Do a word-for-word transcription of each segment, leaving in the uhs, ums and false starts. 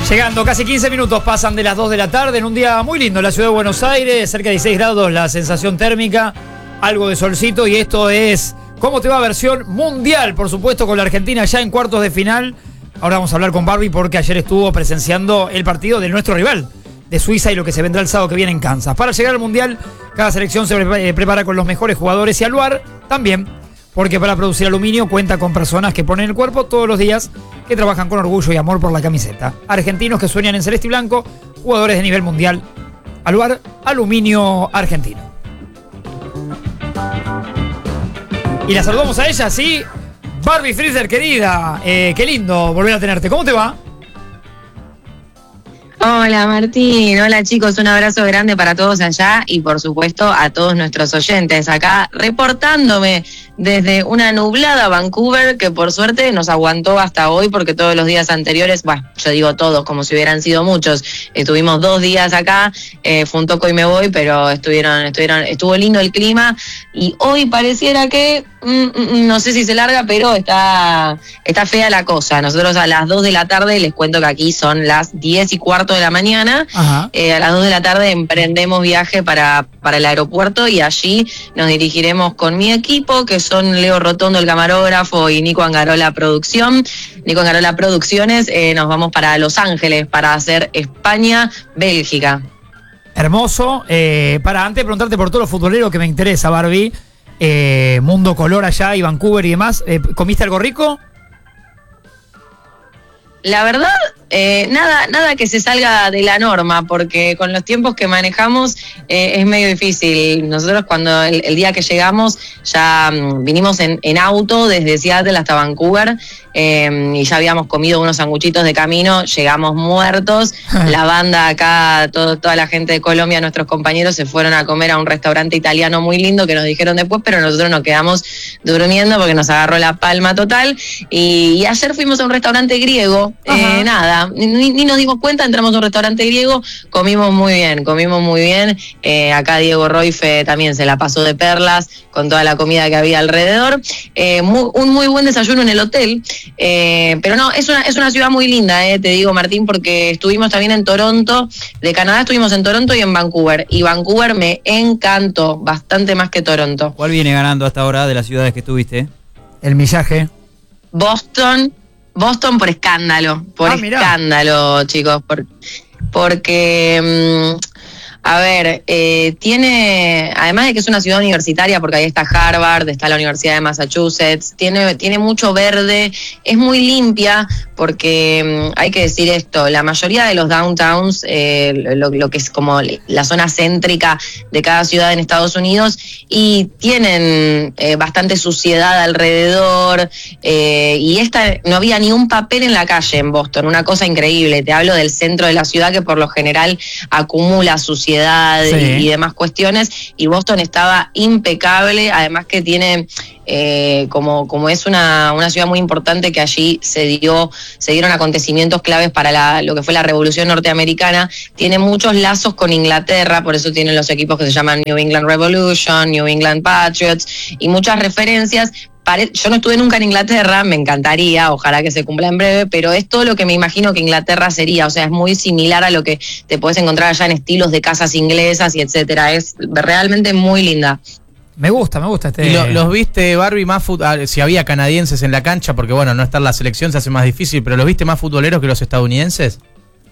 Llegando, casi quince minutos pasan de las dos de la tarde en un día muy lindo en la ciudad de Buenos Aires, cerca de dieciséis grados la sensación térmica, algo de solcito, y esto es ¿Cómo te va? Versión mundial, por supuesto, con la Argentina ya en cuartos de final. Ahora vamos a hablar con Barbie porque ayer estuvo presenciando el partido de nuestro rival, de Suiza, y lo que se vendrá el sábado que viene en Kansas. Para llegar al mundial, cada selección se prepara con los mejores jugadores y Aluar también, porque para producir aluminio cuenta con personas que ponen el cuerpo todos los días, que trabajan con orgullo y amor por la camiseta. Argentinos que sueñan en celeste y blanco, jugadores de nivel mundial. Aluar, aluminio argentino. Y la saludamos a ella, ¿sí? Barbie Freezer, querida. Eh, qué lindo volver a tenerte. ¿Cómo te va? Hola Martín, hola chicos, un abrazo grande para todos allá y por supuesto a todos nuestros oyentes acá reportándome desde una nublada Vancouver que por suerte nos aguantó hasta hoy porque todos los días anteriores, bueno, yo digo todos como si hubieran sido muchos, estuvimos dos días acá, eh, fue un toco y me voy, pero estuvieron, estuvieron, estuvo lindo el clima y hoy pareciera que, mm, no sé si se larga, pero está, está fea la cosa. Nosotros a las dos de la tarde, les cuento que aquí son las diez y cuarto de la mañana, eh, a las dos de la tarde emprendemos viaje para, para el aeropuerto y allí nos dirigiremos con mi equipo, que son Leo Rotondo, el camarógrafo, y Nico Angarola Producción. Nico Angarola Producciones, eh, nos vamos para Los Ángeles para hacer España-Bélgica. Hermoso. Eh, para antes de preguntarte por todo lo futbolero que me interesa, Barbie, eh, Mundo Color allá y Vancouver y demás, eh, ¿comiste algo rico? La verdad, eh, nada, nada que se salga de la norma, porque con los tiempos que manejamos eh, es medio difícil. Nosotros cuando el, el día que llegamos ya um, vinimos en, en auto desde Seattle hasta Vancouver eh, y ya habíamos comido unos sanguchitos de camino, llegamos muertos. La banda acá, todo, toda la gente de Colombia, nuestros compañeros se fueron a comer a un restaurante italiano muy lindo que nos dijeron después, pero nosotros nos quedamos durmiendo porque nos agarró la palma total. Y, y ayer fuimos a un restaurante griego. Eh, nada, ni, ni nos dimos cuenta, entramos a un restaurante griego, comimos muy bien, comimos muy bien. Eh, acá Diego Roife también se la pasó de perlas con toda la comida que había alrededor. Eh, muy, un muy buen desayuno en el hotel. Eh, pero no, es una, es una ciudad muy linda, eh, te digo Martín, porque estuvimos también en Toronto, de Canadá estuvimos en Toronto y en Vancouver. Y Vancouver me encantó, bastante más que Toronto. ¿Cuál viene ganando hasta ahora de las ciudades que estuviste? El millaje. Boston. Boston por escándalo, por ah, escándalo, chicos, por, porque, mmm, a ver, eh, tiene, además de que es una ciudad universitaria, porque ahí está Harvard, está la Universidad de Massachusetts, tiene, tiene mucho verde, es muy limpia, porque mmm, hay que decir esto, la mayoría de los downtowns, eh, lo, lo que es como la zona céntrica de cada ciudad en Estados Unidos, y tienen eh, bastante suciedad alrededor, eh, y esta no había ni un papel en la calle en Boston, una cosa increíble. Te hablo del centro de la ciudad que por lo general acumula suciedad sí. y, y demás cuestiones, y Boston estaba impecable, además que tiene... Eh, como, como es una, una ciudad muy importante, que allí se dio se dieron acontecimientos claves para la, lo que fue la Revolución Norteamericana, tiene muchos lazos con Inglaterra, por eso tienen los equipos que se llaman New England Revolution, New England Patriots, y muchas referencias. Yo no estuve nunca en Inglaterra, me encantaría, ojalá que se cumpla en breve, pero es todo lo que me imagino que Inglaterra sería, o sea, es muy similar a lo que te puedes encontrar allá en estilos de casas inglesas y etcétera, es realmente muy linda. Me gusta, me gusta este... ¿Y lo, los viste, Barbie, más fut- si había canadienses en la cancha? Porque bueno, no estar la selección se hace más difícil, pero ¿los viste más futboleros que los estadounidenses?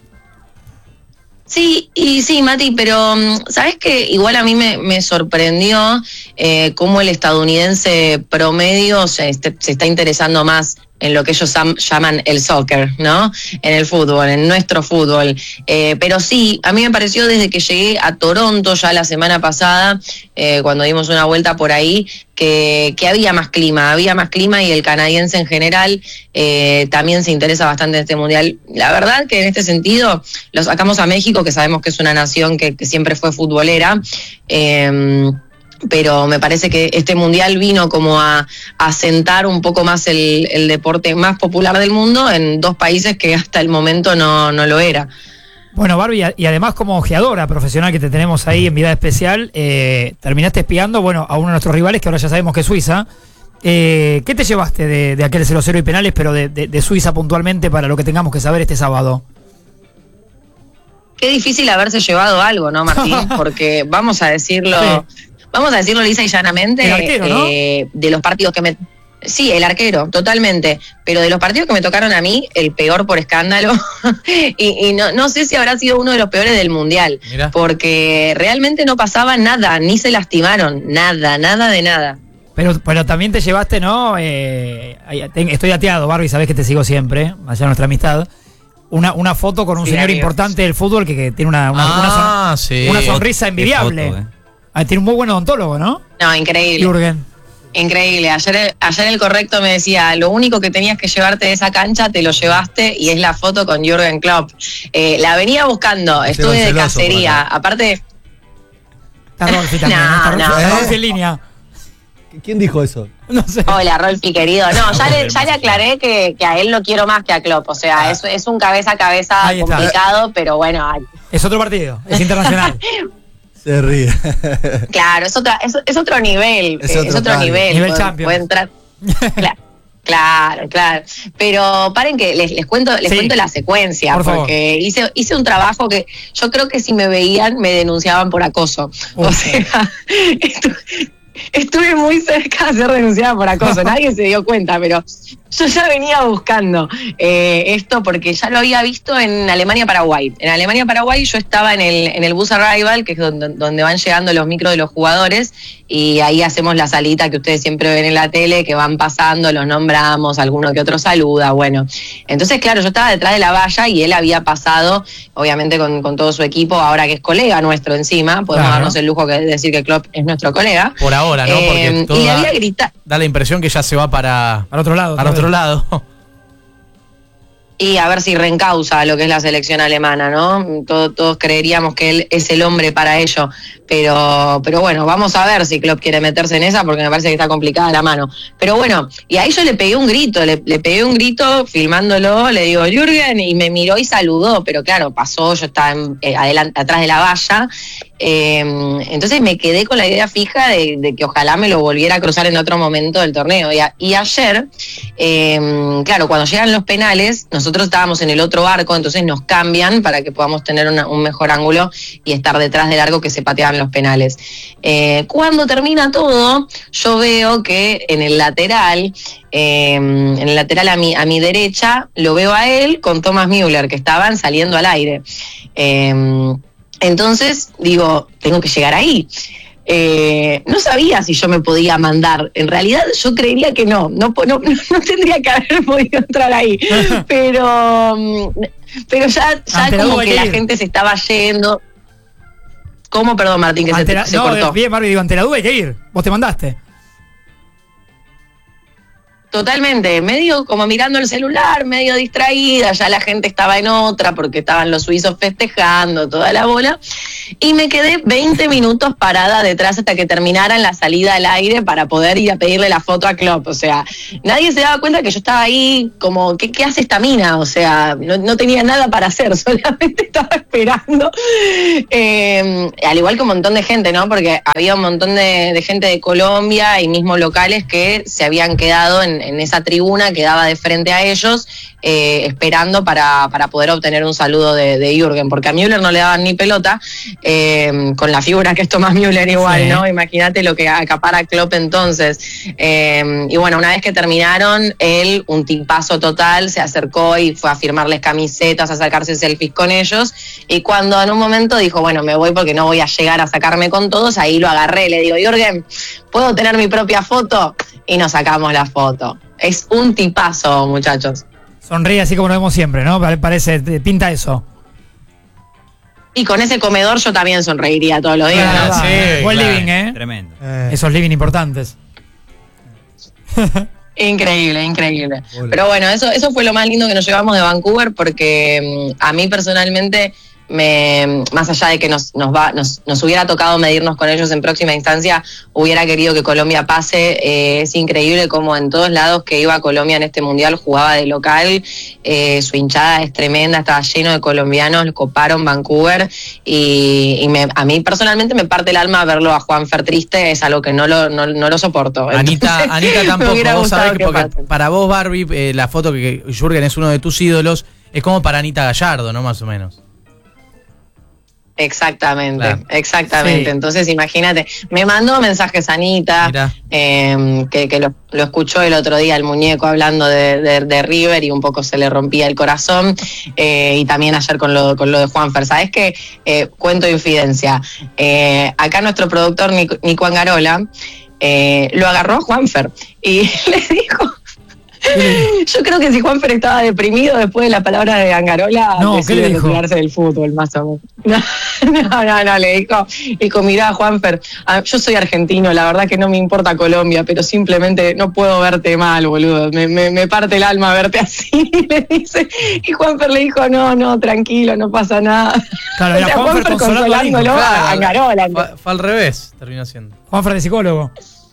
Sí, y sí, Mati, pero ¿sabes qué? Igual a mí me, me sorprendió eh, cómo el estadounidense promedio se, este, se está interesando más en lo que ellos llaman el soccer, ¿no? En el fútbol, en nuestro fútbol. Eh, pero sí, a mí me pareció desde que llegué a Toronto ya la semana pasada, eh, cuando dimos una vuelta por ahí, que, que había más clima, había más clima y el canadiense en general eh, también se interesa bastante en este mundial. La verdad que en este sentido lo sacamos a México, que sabemos que es una nación que, que siempre fue futbolera, eh, pero me parece que este mundial vino como a, a sentar un poco más el, el deporte más popular del mundo en dos países que hasta el momento no, no lo era. Bueno, Barbie, y además como ojeadora profesional que te tenemos ahí en Mirada Especial, eh, terminaste espiando, bueno, a uno de nuestros rivales, que ahora ya sabemos que es Suiza. Eh, ¿Qué te llevaste de, de aquel cero cero y penales, pero de, de, de Suiza puntualmente, para lo que tengamos que saber este sábado? qué difícil haberse llevado algo, ¿no, Martín? Porque vamos a decirlo, sí. vamos a decirlo lisa y llanamente, el arquero, ¿no? eh, de los partidos que me... Sí, el arquero, totalmente. Pero de los partidos que me tocaron a mí, el peor por escándalo. y y no, no sé si habrá sido uno de los peores del Mundial. Mirá. Porque realmente no pasaba nada, ni se lastimaron. Nada, nada de nada. Pero, pero también te llevaste, ¿no? Eh, estoy ateado, Barbie, sabés que te sigo siempre, allá nuestra amistad. Una, una foto con un Sí, señor amigo. importante del fútbol que, que tiene una, una, Ah, una, son- sí. una sonrisa envidiable. foto, eh. Ah, tiene un muy buen odontólogo, ¿no? No, increíble. Jürgen. Increíble. Ayer, ayer el correcto me decía, lo único que tenías que llevarte de esa cancha, te lo llevaste, y es la foto con Jürgen Klopp. Eh, la venía buscando, estuve de celoso, cacería. Aparte, Está Rolfi también, No, ¿eh? está, Rolfi, no. está ¿Eh? Rolfi en línea. ¿Quién dijo eso? No sé. hola, Rolfi querido. No, ya le, ya le aclaré que, que a él lo quiero más que a Klopp. O sea, es, es un cabeza a cabeza Ahí está. complicado, pero bueno, ay, Es otro partido, es internacional. Se ríe. claro, es, otra, es, es otro nivel. Es Es otro otro, tal. nivel. Nivel puede, Champions. puede entrar. Claro. Claro, claro. Pero paren que les, les cuento, les Sí. cuento la secuencia, Por favor. porque hice, hice un trabajo que yo creo que si me veían me denunciaban por acoso. O Uf. sea, estu- estuve muy cerca de ser denunciada por acoso. Nadie se dio cuenta, pero yo ya venía buscando eh, esto porque ya lo había visto en Alemania-Paraguay. En Alemania-Paraguay yo estaba en el, en el bus arrival, que es donde, donde van llegando los micros de los jugadores, y ahí hacemos la salita que ustedes siempre ven en la tele, que van pasando, los nombramos, alguno que otro saluda, bueno. Entonces, claro, yo estaba detrás de la valla y él había pasado, obviamente con, con todo su equipo, ahora que es colega nuestro encima, podemos Claro. darnos el lujo de decir que Klopp es nuestro colega. Por ahora, ¿no? Porque Eh, todo y le da, había gritado. da la impresión que ya se va para, Para otro lado. para otro lado. Y a ver si reencausa lo que es la selección alemana, ¿no? Todos, todos creeríamos que él es el hombre para ello, pero, pero bueno, vamos a ver si Klopp quiere meterse en esa, porque me parece que está complicada la mano. Pero bueno, y ahí yo le pegué un grito, le, le pegué un grito filmándolo, le digo, Jürgen, y me miró y saludó, pero claro, pasó, yo estaba en, eh, adelante, atrás de la valla. Eh, entonces me quedé con la idea fija de, de que ojalá me lo volviera a cruzar en otro momento del torneo. Y, a, y ayer, eh, claro, cuando llegan los penales, nosotros estábamos en el otro arco, entonces nos cambian para que podamos tener una, un mejor ángulo y estar detrás del arco que se pateaban los penales. Eh, cuando termina todo, yo veo que en el lateral, eh, en el lateral a mi, a mi derecha, lo veo a él con Thomas Müller, que estaban saliendo al aire. Eh, Entonces, digo, tengo que llegar ahí. Eh, no sabía si yo me podía mandar. En realidad, yo creería que no. No, no, no tendría que haber podido entrar ahí. Pero, pero ya, ya Ante la como duda hay que que la ir. gente se estaba yendo. ¿Cómo? Perdón, Martín, que se, Ante la- se no, cortó. bien, Barbie, digo, ante la duda hay que ir. Vos te mandaste. Totalmente, medio como mirando el celular, medio distraída, ya la gente estaba en otra porque estaban los suizos festejando, toda la bola, y me quedé veinte minutos parada detrás hasta que terminaran la salida al aire para poder ir a pedirle la foto a Klopp. O sea, nadie se daba cuenta que yo estaba ahí como, ¿qué, qué hace esta mina? O sea, no, no tenía nada para hacer, solamente estaba esperando. Eh, al igual que un montón de gente, ¿no? Porque había un montón de, de gente de Colombia y mismo locales que se habían quedado en, en esa tribuna que daba de frente a ellos, eh, esperando para, para poder obtener un saludo de, de Jürgen, porque a Müller no le daban ni pelota, eh, con la figura que es Thomas Müller igual, Sí. ¿no? Imagínate lo que acapara Klopp entonces. Eh, y bueno, una vez que terminaron, él, un tipazo total, se acercó y fue a firmarles camisetas, a sacarse selfies con ellos, y cuando en un momento dijo, bueno, me voy porque no voy a llegar a sacarme con todos, ahí lo agarré, le digo, Jürgen, ¿puedo tener mi propia foto? Y nos sacamos la foto. Es un tipazo, muchachos. Sonríe así como lo vemos siempre, ¿no? Pare- Parece, te pinta eso. Y con ese comedor yo también sonreiría todos los días, Ah, ¿no? sí, Buen claro. living, ¿eh? Tremendo. Eh, Esos living importantes. Increíble, increíble. Hola. Pero bueno, eso, eso fue lo más lindo que nos llevamos de Vancouver, porque mm, a mí personalmente, me, más allá de que nos, nos, va, nos, nos hubiera tocado medirnos con ellos en próxima instancia, hubiera querido que Colombia pase. Eh, es increíble como en todos lados que iba Colombia en este mundial jugaba de local. Eh, su hinchada es tremenda, estaba lleno de colombianos, coparon Vancouver, y, y me, a mí personalmente me parte el alma verlo a Juanfer triste, es algo que no lo, no, no lo soporto. Anita, Entonces, Anita me tampoco, hubiera vos sabés gustado que porque pase. para vos, Barbie, eh, la foto que, que Jürgen es uno de tus ídolos, es como para Anita Gallardo, ¿no? Más o menos. Exactamente, Claro. exactamente. Sí. Entonces, imagínate, me mandó mensajes Anita, Mirá. eh, que, que lo, lo escuchó el otro día el muñeco hablando de, de, de River y un poco se le rompía el corazón, eh, y también ayer con lo, con lo de Juanfer. ¿Sabés qué? Eh, cuento de infidencia. Eh, acá nuestro productor Nico, Nico Angarola eh, lo agarró a Juanfer y le dijo... Yo creo que si Juanfer estaba deprimido después de la palabra de Angarola, No, ¿qué le decidió dijo? retirarse del fútbol, más o menos. No, no, no, no, le dijo, dijo, mirá, Juanfer, ah, yo soy argentino, la verdad que no me importa Colombia, pero simplemente no puedo verte mal, boludo, me, me, me parte el alma verte así, le dice, y Juanfer le dijo, no, no, tranquilo, no pasa nada. Claro, O era sea, Juanfer Juanfer consolando al hijo. consolándolo a Angarola. Fue, fue al revés, terminó siendo. Juanfer de psicólogo.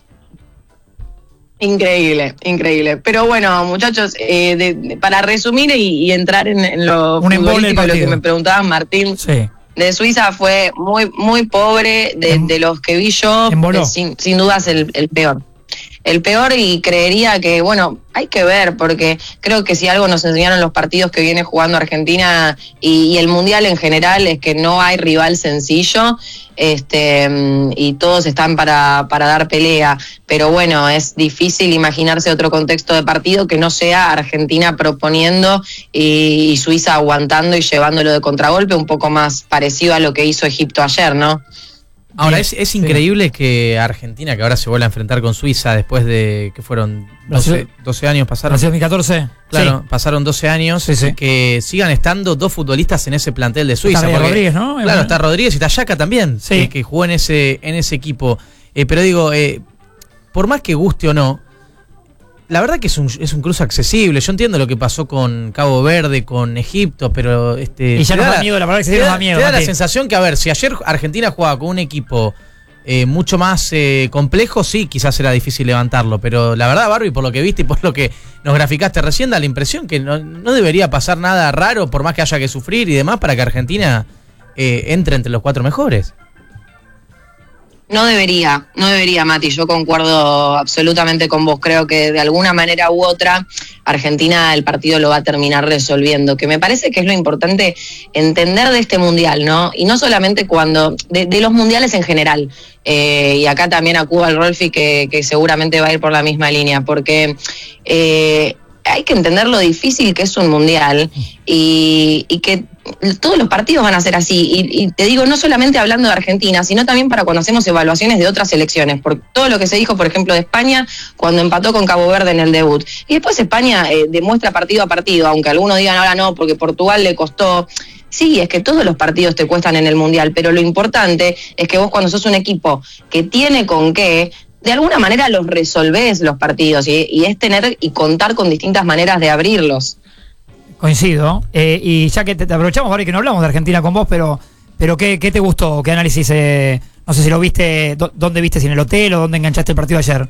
Increíble, increíble. Pero bueno, muchachos, eh, de, de, para resumir y, y entrar en, en lo Un embole del futbolístico, lo que partido. me preguntaban, Martín, Sí. de Suiza fue muy muy pobre, de, Em- de los que vi yo, emboló. eh, sin, sin dudas el, el peor. El peor, y creería que, bueno, hay que ver, porque creo que si algo nos enseñaron los partidos que viene jugando Argentina y, y el Mundial en general es que no hay rival sencillo, este y todos están para, para dar pelea, pero bueno, es difícil imaginarse otro contexto de partido que no sea Argentina proponiendo y, y Suiza aguantando y llevándolo de contragolpe, un poco más parecido a lo que hizo Egipto ayer, ¿no? Ahora, Bien, es, es sí. increíble que Argentina, que ahora se vuelve a enfrentar con Suiza después de que fueron doce, Brasil- doce años, pasaron. Brasil dos mil catorce. Claro, Sí. pasaron doce años, Sí, sí. que sigan estando dos futbolistas en ese plantel de Suiza. Está porque- Rodríguez, ¿no? Claro, está Rodríguez y está Yaka también, Sí. eh, que jugó en ese, en ese equipo. Eh, pero digo, eh, por más que guste o no, la verdad que es un, es un cruce accesible. Yo entiendo lo que pasó con Cabo Verde, con Egipto, pero... este Y ya te nos da da la- miedo, la verdad que se te nos da, da miedo. te da la Mati. sensación que, a ver, si ayer Argentina jugaba con un equipo eh, mucho más eh, complejo, sí, quizás era difícil levantarlo. Pero la verdad, Barbie, por lo que viste y por lo que nos graficaste recién, da la impresión que no, no debería pasar nada raro, por más que haya que sufrir y demás, para que Argentina eh, entre entre los cuatro mejores. No debería, no debería, Mati, yo concuerdo absolutamente con vos, creo que de alguna manera u otra Argentina el partido lo va a terminar resolviendo, que me parece que es lo importante entender de este mundial, ¿no? Y no solamente cuando, de, de los mundiales en general, eh, y acá también acudo al Rolfi que, que seguramente va a ir por la misma línea, porque... Eh, hay que entender lo difícil que es un mundial y, y que todos los partidos van a ser así. Y, y te digo, no solamente hablando de Argentina, sino también para cuando hacemos evaluaciones de otras selecciones. Por todo lo que se dijo, por ejemplo, de España cuando empató con Cabo Verde en el debut. Y después España eh, demuestra partido a partido, aunque algunos digan ahora no, porque Portugal le costó. Sí, es que todos los partidos te cuestan en el mundial, pero lo importante es que vos cuando sos un equipo que tiene con qué, de alguna manera los resolvés los partidos y, y es tener y contar con distintas maneras de abrirlos. Coincido. Eh, y ya que te, te aprovechamos, Barbie, que no hablamos de Argentina con vos, pero, pero ¿qué, qué te gustó? ¿Qué análisis? Eh, no sé si lo viste, do, ¿dónde viste? Si en el hotel o dónde enganchaste el partido ayer.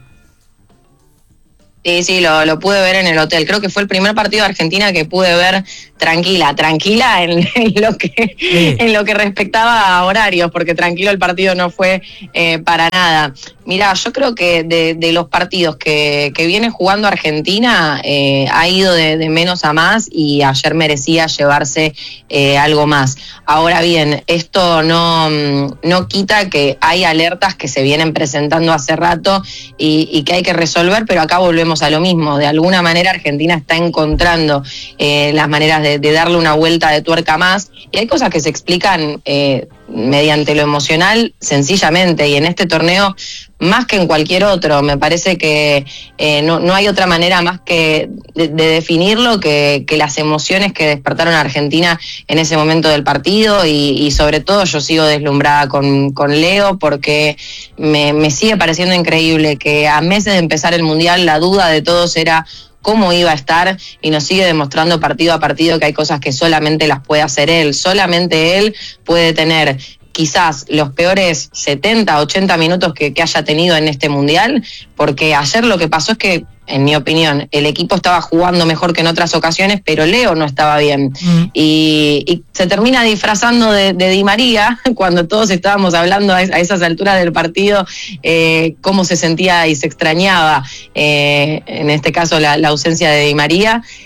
Sí, sí, lo, lo pude ver en el hotel. Creo que fue el primer partido de Argentina que pude ver tranquila, tranquila en, en lo que Sí. en lo que respectaba a horarios, porque tranquilo el partido no fue eh, para nada. Mirá, yo creo que de, de los partidos que, que viene jugando Argentina eh, ha ido de, de menos a más y ayer merecía llevarse eh, algo más. Ahora bien, esto no, no quita que hay alertas que se vienen presentando hace rato y, y que hay que resolver, pero acá volvemos a lo mismo. De alguna manera Argentina está encontrando eh, las maneras de, de darle una vuelta de tuerca más y hay cosas que se explican eh, mediante lo emocional sencillamente, y en este torneo más que en cualquier otro, me parece que eh, no, no hay otra manera más que de, de definirlo que, que las emociones que despertaron a Argentina en ese momento del partido y, y sobre todo yo sigo deslumbrada con, con Leo porque me, me sigue pareciendo increíble que a meses de empezar el Mundial la duda de todos era cómo iba a estar y nos sigue demostrando partido a partido que hay cosas que solamente las puede hacer él, solamente él puede tener quizás los peores setenta, ochenta minutos que, que haya tenido en este Mundial, porque ayer lo que pasó es que, en mi opinión, el equipo estaba jugando mejor que en otras ocasiones, pero Leo no estaba bien. Mm. Y, y se termina disfrazando de, de Di María, cuando todos estábamos hablando a, a esas alturas del partido, eh, cómo se sentía y se extrañaba, eh, en este caso, la, la ausencia de Di María.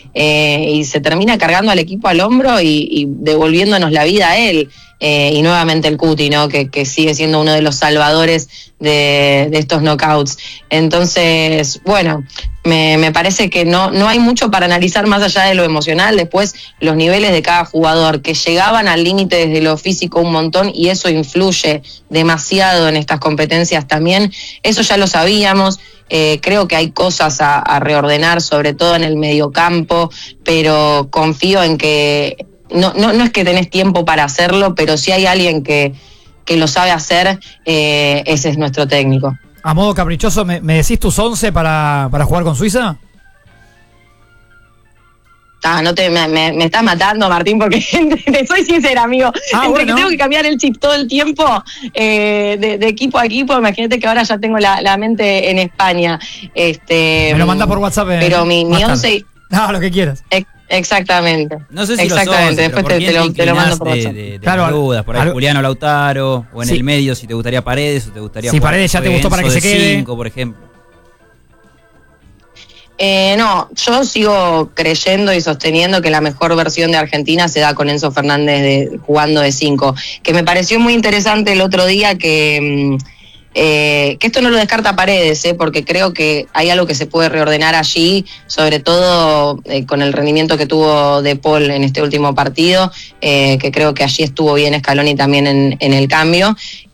eh, y se termina cargando al equipo al hombro y, y devolviéndonos la vida a él. Eh, y nuevamente el Cuti, ¿no? Que, que sigue siendo uno de los salvadores de, de estos knockouts. Entonces, bueno, me, me parece que no, no hay mucho para analizar más allá de lo emocional. Después, los niveles de cada jugador, que llegaban al límite desde lo físico un montón, y eso influye demasiado en estas competencias también. Eso ya lo sabíamos. Eh, creo que hay cosas a, a reordenar, sobre todo en el mediocampo, pero confío en que No, no, no es que tenés tiempo para hacerlo, pero si hay alguien que, que lo sabe hacer, eh, ese es nuestro técnico. A modo caprichoso, ¿me, me decís tus once para, para jugar con Suiza? Ah, no te, me, me, me estás matando, Martín, porque te soy sincera, amigo. Ah, Entre bueno. que tengo que cambiar el chip todo el tiempo, eh, de, de equipo a equipo, imagínate que ahora ya tengo la, la mente en España. Este, Me lo manda por WhatsApp. Eh, pero mi, mi once... No, lo que quieras. Eh, Exactamente. No sé si Exactamente. lo sos, Después te, te, lo, te lo mando por de, WhatsApp. de, de Claro, dudas, por ahí algo, Juliano Lautaro, o en sí. el medio si te gustaría Paredes, o te gustaría Si Paredes ya te gustó para que se quede. cinco, por ejemplo. Eh, no, yo sigo creyendo y sosteniendo que la mejor versión de Argentina se da con Enzo Fernández de, jugando de cinco. Que me pareció muy interesante el otro día que... Eh, que esto no lo descarta Paredes, eh, porque creo que hay algo que se puede reordenar allí, sobre todo eh, con el rendimiento que tuvo De Paul en este último partido, eh, que creo que allí estuvo bien Scaloni también en, en el cambio,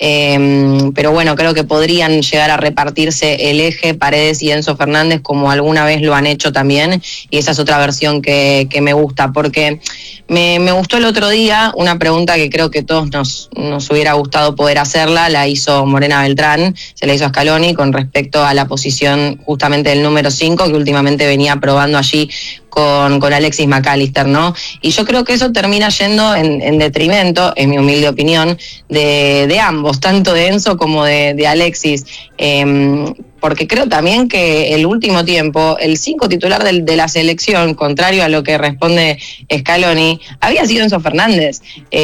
eh, pero bueno, creo que podrían llegar a repartirse el eje Paredes y Enzo Fernández como alguna vez lo han hecho también, y esa es otra versión que, que me gusta, porque me, me gustó el otro día una pregunta que creo que todos nos, nos hubiera gustado poder hacerla, la hizo Morena Beltrán, se le hizo a Scaloni con respecto a la posición justamente del número cinco, que últimamente venía probando allí con, con Alexis McAllister, ¿no? Y yo creo que eso termina yendo en, en detrimento, en mi humilde opinión, de, de ambos, tanto de Enzo como de, de Alexis, eh, porque creo también que el último tiempo, el cinco titular de, de la selección, contrario a lo que responde Scaloni, había sido Enzo Fernández.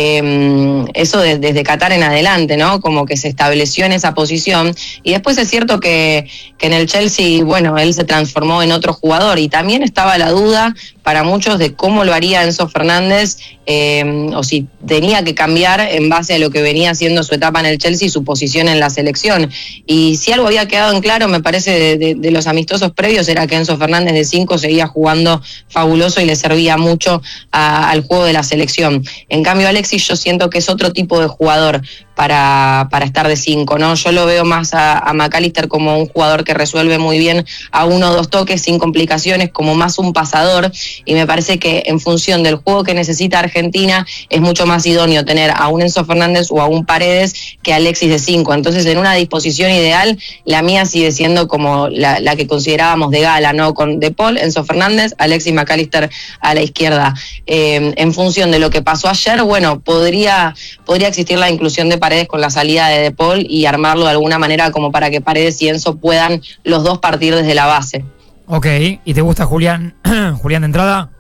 Eh, eso de, desde Qatar en adelante, ¿no? Como que se estableció en esa posición. Y después es cierto que, que en el Chelsea, bueno, él se transformó en otro jugador, y también estaba la duda para muchos de cómo lo haría Enzo Fernández, eh, o si tenía que cambiar en base a lo que venía haciendo su etapa en el Chelsea y su posición en la selección. Y si algo había quedado en claro, me parece, de, de, de los amistosos previos, era que Enzo Fernández de cinco seguía jugando fabuloso y le servía mucho a, al juego de la selección. En cambio, Alexis, yo siento que es otro tipo de jugador para, para estar de cinco, ¿no? Yo lo veo más a, a McAllister como un jugador que resuelve muy bien a uno o dos toques sin complicaciones, como más un pasador, y me parece que en función del juego que necesita Argentina es mucho más idóneo tener a un Enzo Fernández o a un Paredes que a Alexis de cinco. Entonces, en una disposición ideal, la mía sigue siendo como la, la que considerábamos de gala, ¿no? Con De Paul, Enzo Fernández, Alexis McAllister a la izquierda. Eh, en función de lo que pasó ayer, bueno, podría, podría existir la inclusión de Paredes con la salida de De Paul y armarlo de alguna manera como para que Paredes y Enzo puedan los dos partir desde la base. Ok, ¿y te gusta Julián, Julián de entrada?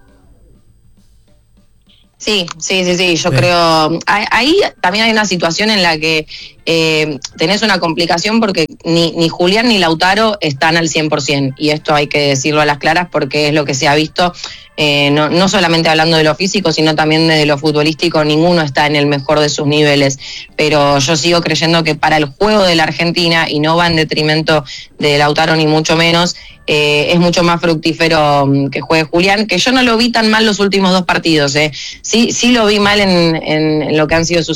Sí, sí, sí, sí, yo sí. creo, ahí también hay una situación en la que eh, tenés una complicación porque ni, ni Julián ni Lautaro están al cien por ciento, y esto hay que decirlo a las claras porque es lo que se ha visto, eh, no, no solamente hablando de lo físico, sino también desde lo futbolístico, ninguno está en el mejor de sus niveles, pero yo sigo creyendo que para el juego de la Argentina, y no va en detrimento de Lautaro ni mucho menos, eh, es mucho más fructífero que juegue Julián, que yo no lo vi tan mal los últimos dos partidos, eh. sí, sí lo vi mal en, en, en lo que han sido sus